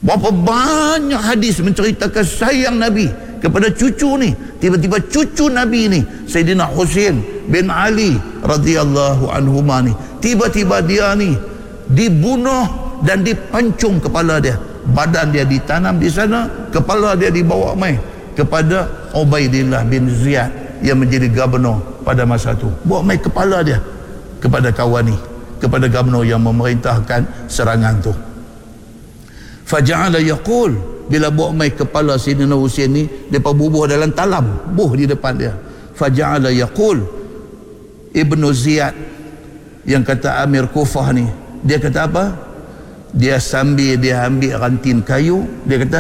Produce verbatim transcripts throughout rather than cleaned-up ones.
Berapa banyak hadis menceritakan sayang Nabi kepada cucu ni. Tiba-tiba cucu Nabi ni, Sayyidina Husain bin Ali radhiyallahu anhuma ni, tiba-tiba dia ni dibunuh dan dipancung kepala dia. Badan dia ditanam di sana, kepala dia dibawa mai kepada Ubaidillah bin Ziyad yang menjadi gubernur pada masa itu. Bawa mai kepala dia kepada kawan ni, kepada gubernur yang memerintahkan serangan tu. Faja'ala yaqul, bila bawa mai kepala Sayyidina Husain ni, depa bubuh dalam talam, buh di depan dia. Faja'ala yaqul, Ibnu Ziyad yang kata Amir Kufah ni, dia kata apa? Dia sambil dia ambil ranting kayu, dia kata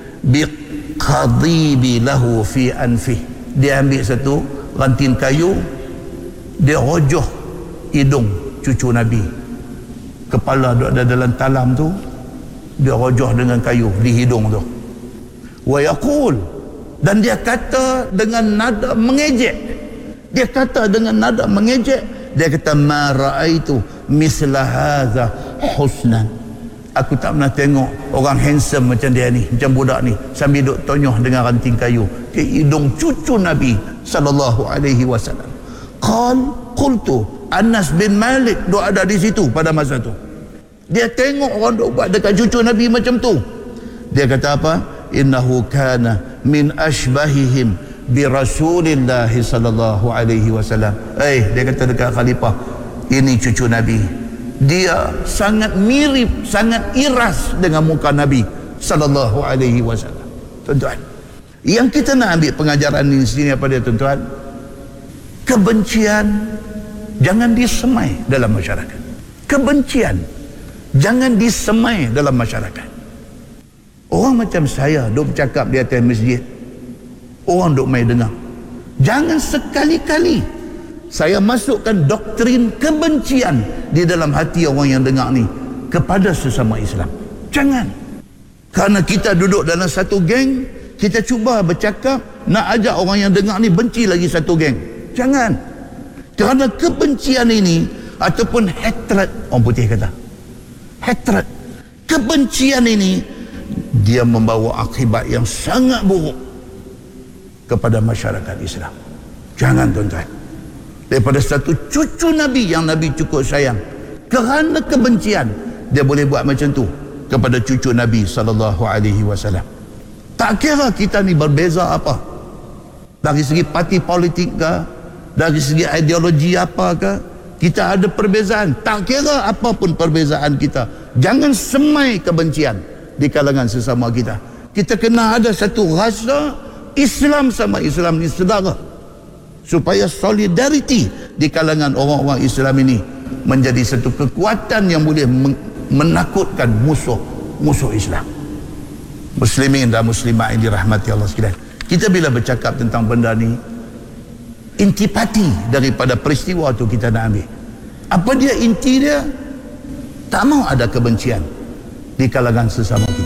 biqadibi lahu fi anfi. Dia ambil satu ranting kayu, dia rojoh hidung cucu Nabi. Kepala duk ada dalam talam tu, dia rojoh dengan kayu di hidung tu. Wa yaqul, dan dia kata dengan nada mengejek. Dia kata dengan nada mengejek, dia kata ma raaitu misla hadza husnan. Aku tak pernah tengok orang handsome macam dia ni, macam budak ni, sambil duk tonyoh dengan ranting kayu ke hidung cucu Nabi sallallahu alaihi wasallam. Qal qultu, Anas bin Malik duk ada di situ pada masa tu. Dia tengok orang duk buat dekat cucu Nabi macam tu. Dia kata apa? Innahu kana min ashbahihim bi Rasulillah sallallahu alaihi wasallam. Eh, dia kata dekat khalifah, ini cucu Nabi. Dia sangat mirip, sangat iras dengan muka Nabi sallallahu alaihi wasallam. Tuan-tuan, yang kita nak ambil pengajaran ini sini apa dia, tuan-tuan? Kebencian jangan disemai dalam masyarakat. Kebencian jangan disemai dalam masyarakat. Orang macam saya duk bercakap di atas masjid, orang duk mai dengar. Jangan sekali-kali saya masukkan doktrin kebencian di dalam hati orang yang dengar ni kepada sesama Islam. Jangan. Kerana kita duduk dalam satu geng, kita cuba bercakap nak ajak orang yang dengar ni benci lagi satu geng. Jangan. Kerana kebencian ini ataupun hatred, orang putih kata hatred, kebencian ini dia membawa akibat yang sangat buruk kepada masyarakat Islam. Jangan, tuan-tuan. Daripada satu cucu Nabi yang Nabi cukup sayang, kerana kebencian dia boleh buat macam tu kepada cucu Nabi sallallahu alaihi wasallam. Tak kira kita ni berbeza apa, dari segi parti politik ke, dari segi ideologi apa ke, kita ada perbezaan. Tak kira apapun perbezaan kita, jangan semai kebencian di kalangan sesama kita. Kita kena ada satu rasa Islam sama Islam ni saudara, supaya solidariti di kalangan orang-orang Islam ini menjadi satu kekuatan yang boleh menakutkan musuh-musuh Islam. Muslimin dan muslimat yang dirahmati Allah sekalian, kita bila bercakap tentang benda ni, intipati daripada peristiwa tu kita nak ambil. Apa dia inti dia? Tak mau ada kebencian di kalangan sesama kita.